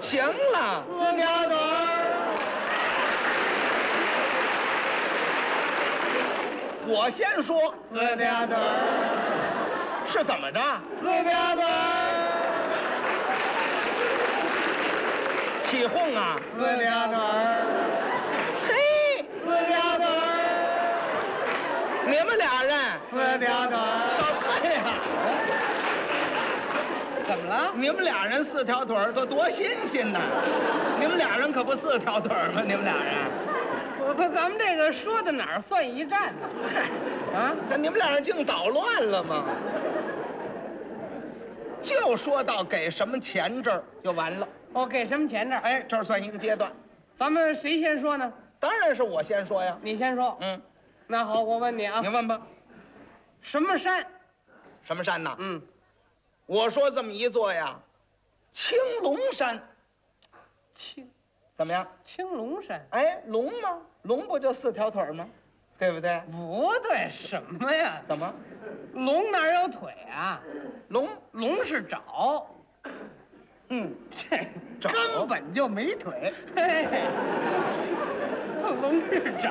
行了 4条腿儿。 我先说 4条腿儿， 是怎么着？ 4条腿儿， 起哄啊！ 4条腿儿， 嘿， 4条腿儿， 你们俩人 4条腿儿。 什么呀？ 怎么了？ 你们俩人4条腿儿，多新鲜呐！你们俩人可不4条腿儿吗？你们俩人。 不，咱们这个说到哪儿算一站呢？ 嗨， 啊， 那你们俩人净捣乱了吗？就说到给什么钱这儿就完了。 哦，给什么钱这儿？ 哎，这儿算一个阶段。 咱们谁先说呢？ 当然是我先说呀。 你先说。 嗯， 那好，我问你啊你，问吧。 什么山？ 什么山呐？ 嗯， 我说这么一座呀，青龙山，怎么样？ 青龙山。 哎，龙吗？龙不就4条腿儿吗？对不对？ 不对，什么呀？ 怎么？ 龙哪有腿啊？ 龙？ 龙是爪。 嗯， 这爪根本就没腿。嘿嘿，龙是爪。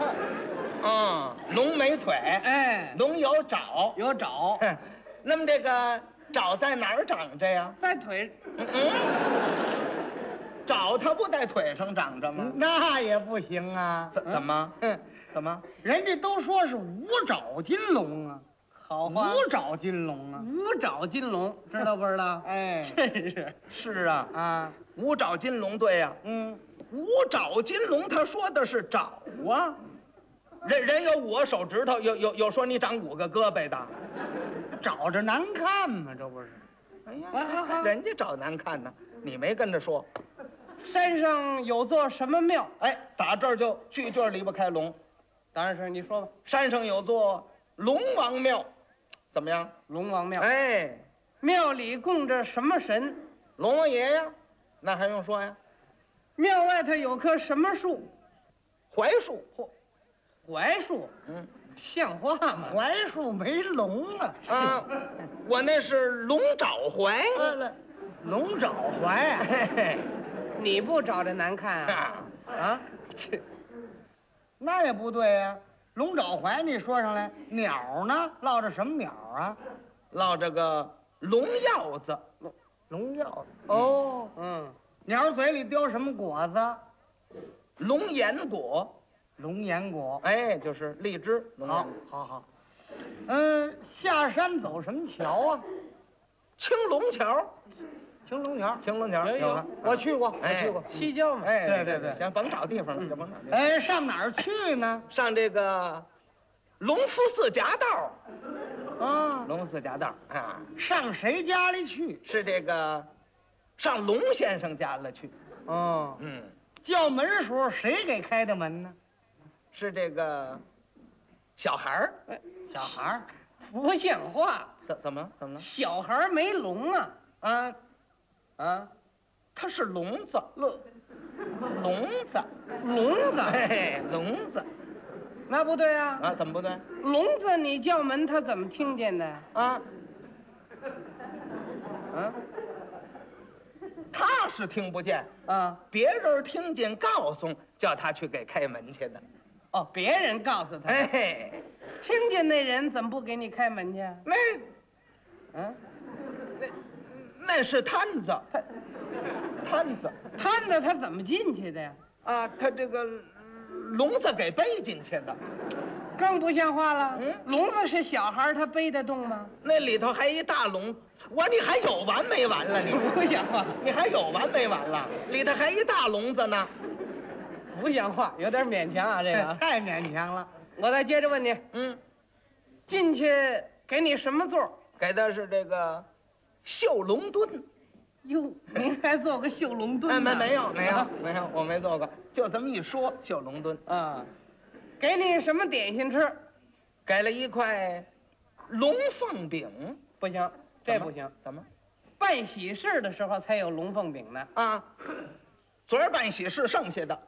龙没腿， 哎， 龙有爪。 有爪， 哼，那么这个爪在哪儿长着呀？ 在腿。 爪它不在腿上长着吗？ 那也不行啊！ 怎么？怎么？ 人家都说是五爪金龙啊， 好话。 五爪金龙啊！ 五爪金龙，知道不知道？ 哎， 真是。 是啊， 啊， 五爪金龙，对呀、五爪金龙，他说的是爪啊。人有5个手指头，有说你长5个胳膊的。 找着难看嘛，这不是？ 哎呀，人家找难看呢，你没跟着说。 山上有座什么庙？ 哎，打这儿就句句离不开龙。 当然是你说吧。 山上有座龙王庙，怎么样？ 龙王庙。 哎， 庙里供着什么神？ 龙王爷呀，那还用说呀？ 庙外头有棵什么树？ 槐树。 槐树。像话吗？ 槐树没龙啊！ 啊，我那是龙爪槐。 龙爪槐啊！ 嘿嘿， 你不找着难看啊？啊？ 那也不对呀、龙爪槐你说上来，鸟呢？落着什么鸟啊？ 落这个龙药子。 龙药哦，鸟嘴里叼什么果子？ 龙眼果。 龙眼果。 哎，就是荔枝。龙眼好，好，好。下山走什么桥啊？ 青龙桥。 青龙桥。 青龙桥有吗？ 我去过， 哎我去过。 西郊嘛。 哎， 对行，甭找地方了，就甭找地方。 哎，上哪儿去呢？ 上这个隆福寺夹道。 啊， 隆福寺夹道啊， 上谁家里去？ 是这个上龙先生家了去。 哦， 嗯， 叫门时候谁给开的门呢？ 是这个小孩儿。 小孩儿。 不像话。 怎么了？ 小孩没龙啊？ 啊，他是聋子。聋子。 聋子。 嘿，聋子。 那不对啊。 啊，怎么不对？ 聋子你叫门他怎么听见的？ 啊，他是听不见啊， 别人听见告诉叫他去给开门去的。 哦，别人告诉他。 哎， 听见那人怎么不给你开门去？ 那是摊子。摊子他怎么进去的呀？ 啊，他这个笼子给背进去的。 更不像话了。 嗯， 笼子是小孩，他背得动吗？ 那里头还一大笼子，你还有完没完了？你不像话， 你还有完没完了？里头还一大笼子呢。 不像话，有点勉强啊，这个太勉强了。 我再接着问你，进去给你什么座？ 给的是这个绣龙墩。 哟，您还做个绣龙墩呢？ 没有，我没做过，就这么一说，绣龙墩啊。给你什么点心吃？ 给了一块龙凤饼。 不行，这不行。 怎么？ 办喜事的时候才有龙凤饼呢。 啊，昨儿办喜事剩下的。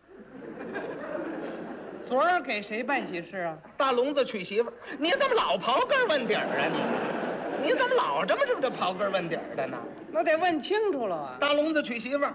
昨儿给谁办喜事啊？ 大笼子娶媳妇儿。你怎么老刨根问底儿啊你？ 你怎么老这么刨根问底儿的呢？ 那得问清楚了啊！ 大笼子娶媳妇儿，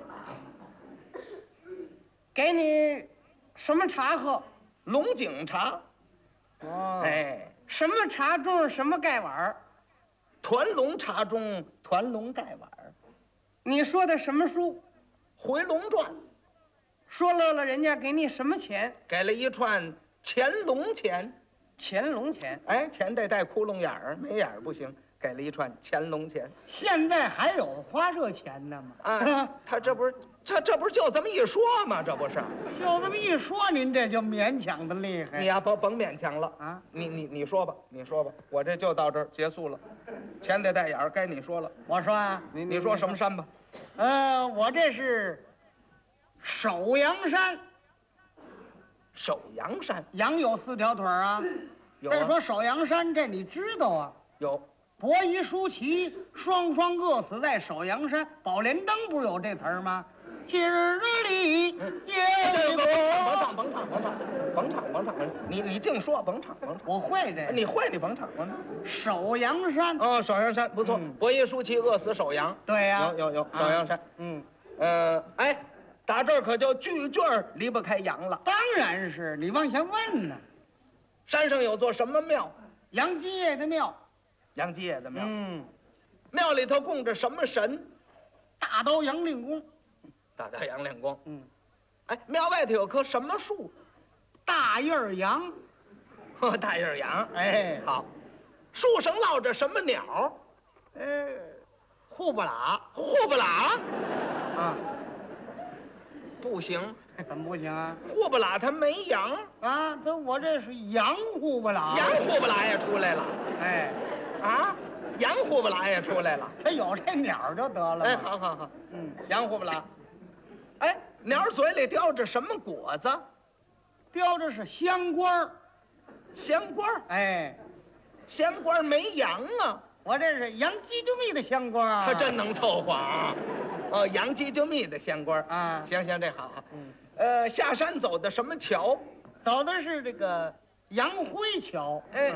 给你什么茶喝？ 龙井茶， 哦， 哎， 什么茶盅？什么盖碗儿？ 团龙茶盅，团龙盖碗儿， 你说的什么书？ 回龙传， 说乐了，人家给你什么钱？ 给了一串乾隆钱， 乾隆钱。 哎，钱得带窟窿眼儿，没眼儿不行，给了一串乾隆钱。 现在还有花这钱的吗？ 啊，他这不是就这么一说吗？这不是， 就这么一说，您这就勉强的厉害。 你呀甭勉强了啊， 你说吧，你说吧，我这就到这儿结束了，钱得带眼儿，该你说了。 我说啊， 你说什么山吧？ 我这是首阳山， 首阳山羊有4条腿儿啊。 有再说啊， 首阳山，这你知道啊？ 有伯夷叔齐双双饿死在首阳山。宝莲灯不是有这词儿吗？今日里夜这个多。 甭唱，你净说甭唱。 我会这个。 你会你甭唱。 首阳山。 哦，首阳山不错，伯夷叔齐饿死首阳。 对呀。 有首阳山。哎，打这儿可就句句儿离不开羊了。 当然是你往前问呢。 山上有座什么庙？ 杨继业的庙。 杨继业的庙。 庙里头供着什么神？ 大刀杨令公。 大刀杨令公。哎，庙外头有棵什么树？ 大叶儿杨。 大叶杨。 哎， 好。树上落着什么鸟？ 户不拉。 户不拉。 啊， 不行， 怎么不行啊？ 户不拉它没羊啊，我这是羊户不拉。 羊户不拉也出来了。 哎， 啊，羊户不拉也出来了。 它有这鸟就得了。 哎，好，羊户不拉。哎，鸟嘴里叼着什么果子？ 叼着是香瓜。 香瓜。 哎， 香瓜没羊啊。 我这是洋鸡就蜜的香瓜啊。 他真能凑合啊。哦，洋鸡就蜜的香瓜啊。 行，这好。下山走的什么桥？ 走的是这个杨辉桥。 哎，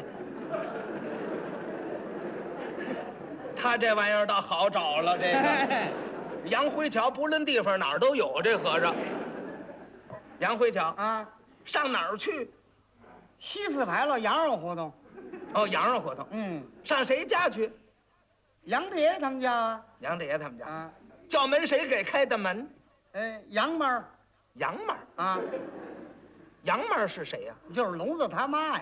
他这玩意儿倒好找了，这个杨辉桥不论地方哪儿都有，这和尚。杨辉桥啊， 上哪儿去？ 西四牌楼羊肉胡同。 哦，羊肉胡同。上谁家去？ 杨大爷他们家啊。 杨大爷他们家啊。 叫门谁给开的门？ 杨妹儿。 杨妹儿啊。 杨妹儿是谁呀？ 就是聋子他妈呀。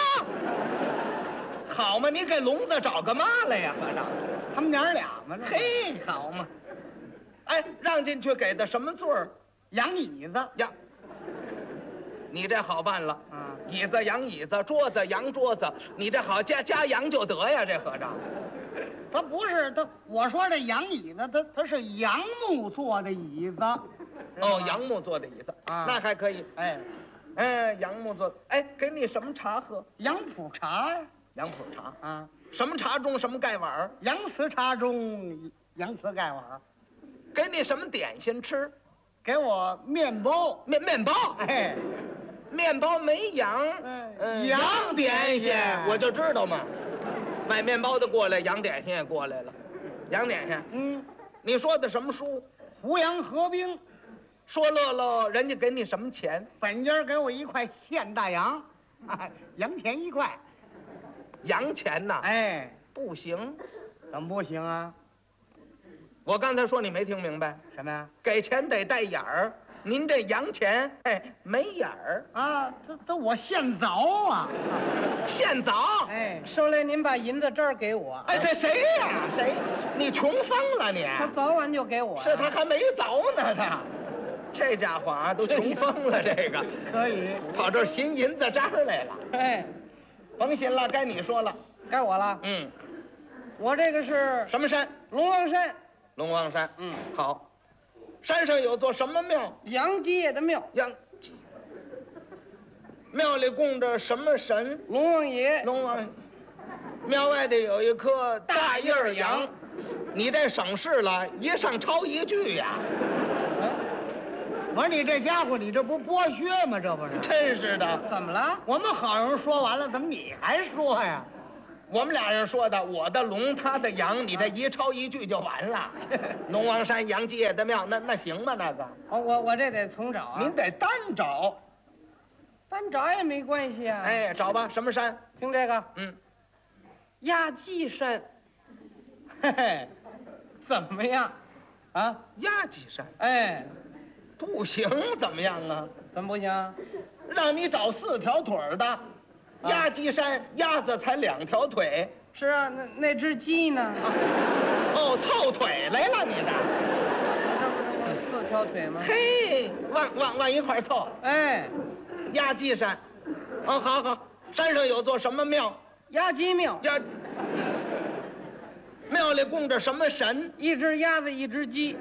好嘛，你给聋子找个妈来呀，和尚。 他们娘俩嘛。 嘿，好嘛。哎，让进去给的什么座儿？ 羊椅子呀。你这好办了啊！椅子羊椅子，桌子羊桌子，你这好加羊就得呀，这和尚。 他不是他，我说这羊椅子，它是杨木做的椅子。 哦，杨木做的椅子啊，那还可以。杨木做的。哎，给你什么茶喝？ 杨浦茶呀。 杨浦茶啊。 什么茶盅？什么盖碗？ 洋瓷茶盅，洋瓷盖碗。 给你什么点心吃？ 给我面包。 面包。哎，面包没羊。羊点心，我就知道嘛。买面包的过来，洋点心也过来了。洋点心。你说的什么书？ 胡杨合兵。 说乐乐，人家给你什么钱？ 本家给我1块现大洋，洋钱1块。 洋钱呐？ 哎， 不行。 怎么不行啊？ 我刚才说你没听明白什么呀？ 给钱得带眼儿。您这洋钱，没眼儿啊！这我现凿啊！ 现凿！ 哎，受累您把银子这儿给我。 哎，这谁呀？谁？你穷疯了你？ 他凿完就给我。 是他还没凿呢，他。这家伙啊，都穷疯了，这个可以跑这儿寻银子渣来了。 哎， 甭寻了，该你说了， 该我了。 我这个是什么山？ 龙王山。 龙王山。好。山上有座什么庙？ 杨继业的庙。 杨继。庙里供着什么神？ 龙王爷。 龙王。庙外头有一棵大叶儿杨，你这省事了，一上抄一句呀。 我说你这家伙，你这不是剥削吗？这不是？ 真是的。 怎么了？ 我们好人说完了，怎么你还说呀？ 我们俩人说的，我的龙，他的羊，你这一抄一句就完了。龙王山杨继业的庙，那行吗？那个， 我这得重找啊。 您得单找。 单找也没关系啊。 哎，找吧，什么山？ 听这个， 嗯， 压髻山。嘿嘿，怎么样？啊， 压髻山哎， 不行，怎么样啊？ 怎么不行？ 让你找4条腿儿的，压髻山鸭子才2条腿。 是啊，那只鸡呢？ 哦，凑腿来了，你这。 这不是4条腿吗？ 嘿，往一块儿凑。 哎， 压髻山，哦，好，山上有座什么庙？ 压鸡庙， 庙里供着什么神？ 一只鸭子，一只鸡。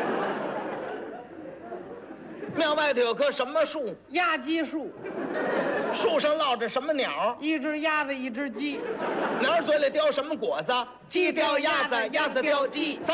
庙外头有棵什么树？ 压鸡树， 树上落着什么鸟？ 一只鸭子，一只鸡。 鸟嘴里叼什么果子？鸡叼鸭子，鸭子叼鸡。走，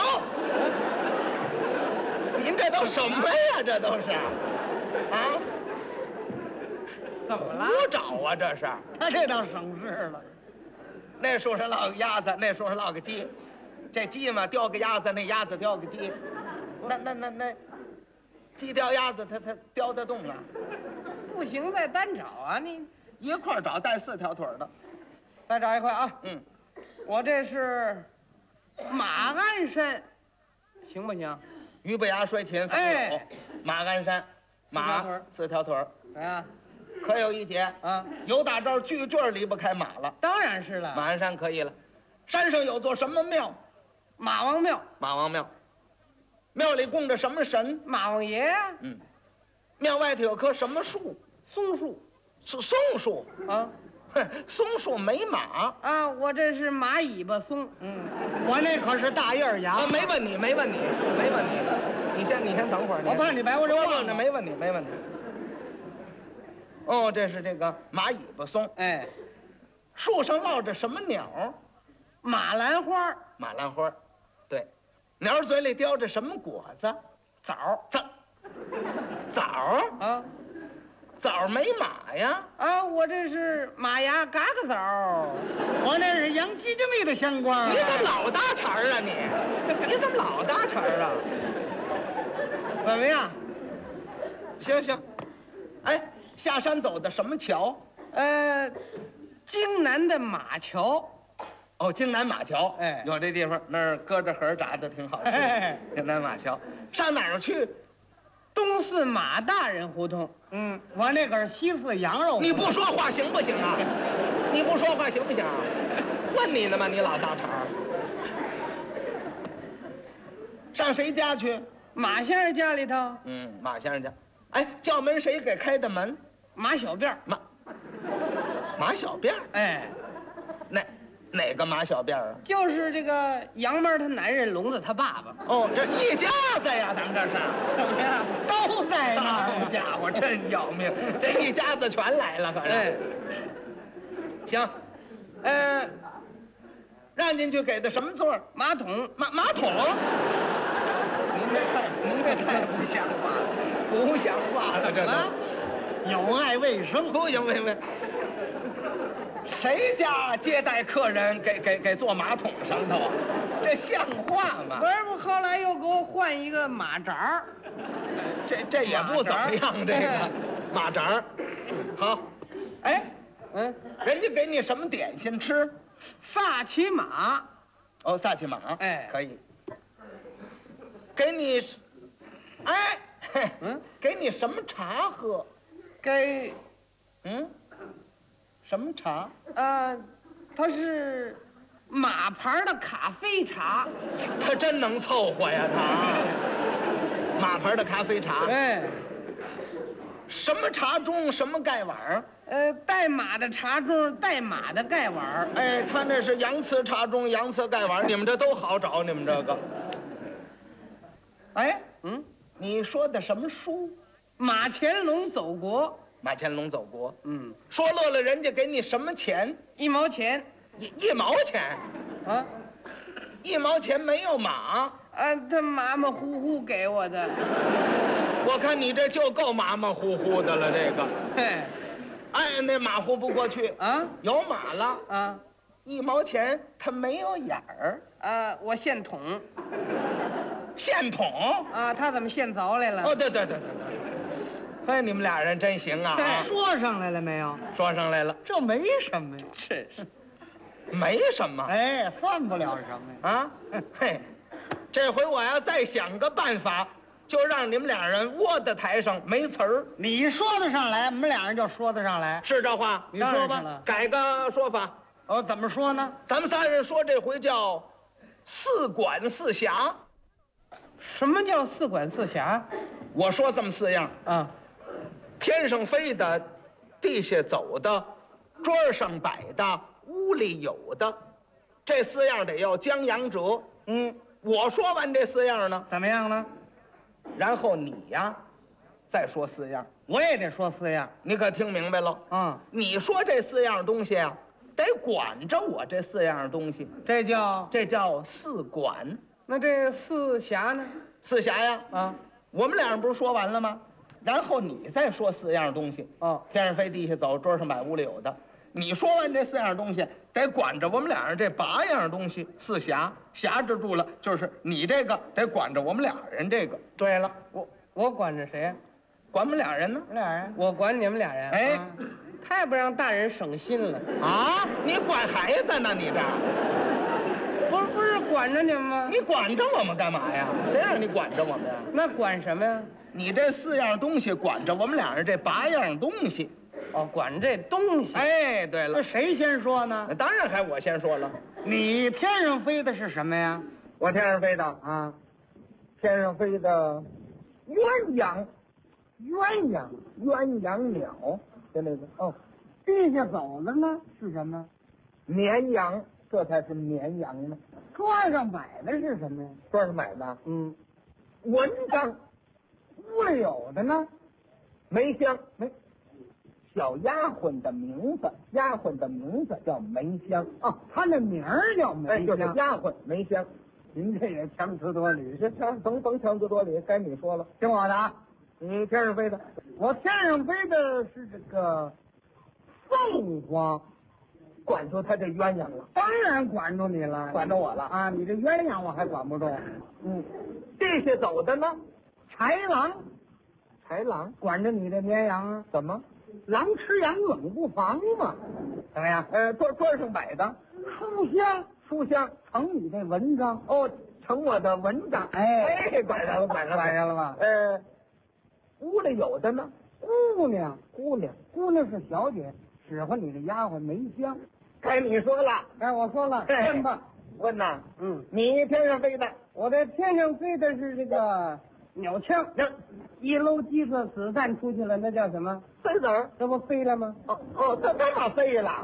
您这都什么呀？这都是，啊？ 怎么了？ 胡找啊，这是。 他这倒省事了。 那树上落个鸭子，那树上落个鸡，这鸡嘛叼个鸭子，那鸭子叼个鸡，那鸡叼鸭子，它叼得动啊？ 不行，再单找啊！你一块儿找带4条腿的。 再找一块啊！ 嗯， 我这是马鞍山，行不行？ 俞不牙摔琴反有哎， 马鞍山，马4条腿儿， 怎么样？ 可有一节啊， 有大招句句离不开马了。 当然是了。 马鞍山可以了，山上有座什么庙？ 马王庙， 马王庙，庙里供着什么神？ 马王爷呀， 嗯，庙外头有棵什么树？ 松树松树。 啊哼，松树没马。 啊！我这是马尾巴松， 我那可是大叶羊。 啊，没问题。你先等会儿。 我怕你白我这忘了。 没问题。哦，这是这个马尾巴松。 哎， 树上落着什么鸟？ 马兰花， 马兰花。对，鸟嘴里叼着什么果子？枣啊枣没马呀？ 啊！我这是马牙嘎嘎枣， 我那是养鸡精卫的香瓜。 你怎么老搭茬儿啊你？你怎么老搭茬儿啊？ 怎么样？ 行，哎，下山走的什么桥？ 京南的马桥， 哦，京南马桥。 哎有这地方，那儿搁着盒炸的挺好吃。 哎京南马桥，上哪儿去？ 东四马大人胡同。 我那可是西四羊肉。 你不说话行不行啊？你不说话行不行啊？问你呢吗？你老搭茬儿。上谁家去？ 马先生家里头， 马先生家。哎，叫门谁给开的门？ 马小辫儿。 马小辫儿。 哎， 哪个马小辫儿啊？ 就是这个杨妹儿她男人聋子他爸爸。 哦，这一家子呀，咱们这是。 怎么样？ 都在那好儿。 家伙，真要命！这一家子全来了，可是。 哎， 行，让进去给的什么座儿？ 马桶。 马桶。您这太不像话了，不像话了，这都。 有碍卫生。 不行，谁家接待客人给坐马桶上头啊？这像话吗？ 不是，后来又给我换一个马扎儿。 这也不怎么样，这个马扎儿。好，哎，人家给你什么点心吃？ 萨其马。 哦，萨其马。 哎可以。给你，给你什么茶喝？ 给， 什么茶？ 它是马牌的咖啡茶。 他真能凑合呀，他。马牌的咖啡茶。 哎， 什么茶盅？什么盖碗儿？ 带马的茶盅，带马的盖碗儿。 哎，他那是洋瓷茶盅、洋瓷盖碗儿，你们这都好找，你们这个。哎，你说的什么书？ 马乾隆走国。 马乾隆走国。说乐了，人家给你什么钱 ？1毛钱。 一毛钱？ 啊 ？1毛钱没有马？ 他马马虎虎给我的。 我看你这就够马马虎虎的了，这个。 嘿， 哎，那马虎不过去啊！有马了啊！ 1毛钱它没有眼儿。 我现捅。 现捅啊，他怎么现凿来了？ 哦，对。哎，你们俩人真行啊！ 说上来了没有？ 说上来了， 这没什么呀， 是没什么。 哎，算不了什么呀。 啊，嘿，这回我要再想个办法，就让你们俩人窝在台上没词儿。 你说得上来，我们俩人就说得上来。 是这话？ 你说吧。 改个说法。 怎么说呢？ 咱们仨人说这回叫4管4辖。 什么叫4管4辖？ 我说这么4样啊。 天上飞的，地下走的，桌上摆的，屋里有的，这4样得要将阳折。我说完这4样呢， 怎么样呢？ 然后你呀，再说4样， 我也得说4样。 你可听明白了？你说这4样东西啊，得管着我这4样东西，这叫4管。 那这4辖呢 ？4辖呀，我们俩人不是说完了吗？然后你再说4样东西。天上飞，地下走，桌上摆，屋里有的。你说完这4样东西，得管着我们俩人这8样东西，4辖，辖制住了，就是你这个得管着我们俩人这个。对了， 我管着谁呀？ 管我们俩人呢？ 我们俩人， 我管你们俩人。 哎， 太不让大人省心了啊！你管孩子呢？你这不是管着你们吗？ 你管着我们干嘛呀？谁让你管着我们呀？ 那管什么呀？ 你这4样东西管着我们俩人这8样东西。 管这东西。 哎，对了， 那谁先说呢？ 当然还我先说了。 你天上飞的是什么呀？ 我天上飞的啊，天上飞的鸳鸯鸟，就那个地下走的呢是什么？ 绵羊，这才是绵羊呢。 桌上摆的是什么呀？ 桌上摆的文章。 屋里有的呢？ 梅香，小丫鬟的名字，叫梅香。 她那名儿叫梅香， 就是丫鬟梅香。 您这也强词夺理， 甭强词夺理，该你说了。 听我的啊， 你天上飞的， 我天上飞的是这个凤凰， 管住他这鸳鸯了。 当然管住你了， 管着我了啊！你这鸳鸯我还管不住。 地下走的呢？ 豺狼，管着你这绵羊啊？ 怎么？ 狼吃羊冷不防嘛？怎么样？ 桌上摆的书香，成你这文章成我的文章。哎，管上了吧？屋里有的呢？ 姑娘是小姐，使唤你的丫鬟梅香。 该你说了。 我说了，问吧。 问呐？你天上飞的？ 我在天上飞的是这个鸟枪，一搂鸡子子弹出去了，那叫什么？ 飞子儿， 这不飞了吗？ 他干嘛飞了？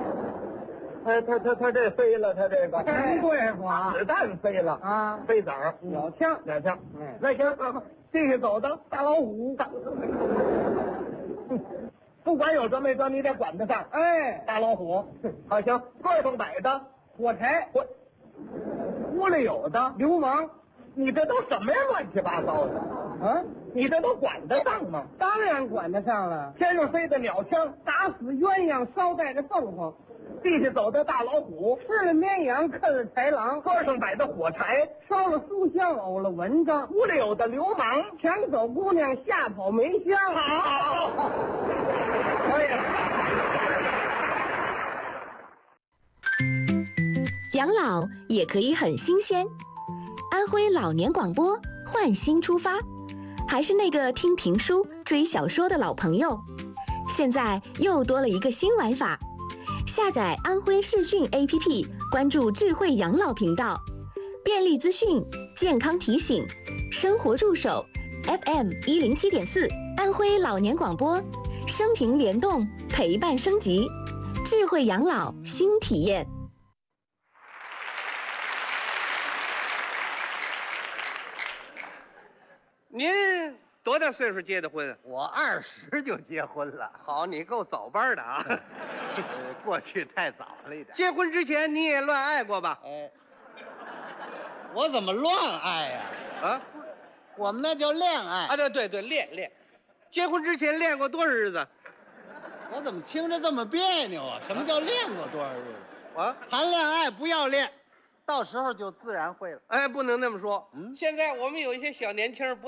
他这飞了，他这个真对话， 子弹飞了啊，飞子儿， 鸟枪， 那行，地下走的大老虎，不管有辙没辙，你得管得上。大老虎，好行，桌上摆的火柴， 屋里有的流氓。 你这都什么呀？乱七八糟的你这都管得上吗？ 当然管得上了。 天上飞的鸟枪， 打死鸳鸯，捎带着凤凰； 地下走的大老虎， 吃了绵羊，啃了豺狼； 桌上摆的火柴， 烧了书香，呕了文章； 屋里有的流氓， 抢走姑娘，吓跑梅香。 好，可以了。 养老也可以很新鲜。安徽老年广播换新出发，还是那个听评书、追小说的老朋友，现在又多了一个新玩法。下载安徽视讯 APP， 关注智慧养老频道，便利资讯、健康提醒、生活助手 FM107.4， 安徽老年广播，生平联动，陪伴升级，智慧养老新体验。 您多大岁数结的婚？ 我20就结婚了。 好，你够早班的啊！ 过去太早了一点。 结婚之前你也乱爱过吧？ 我怎么乱爱呀？我们那叫恋爱啊！对，恋。结婚之前恋过多少日子？ 我怎么听着这么别扭啊？什么叫恋过多少日子？ 啊，谈恋爱不要练，到时候就自然会了。 哎，不能那么说。 嗯， 现在我们有一些小年轻不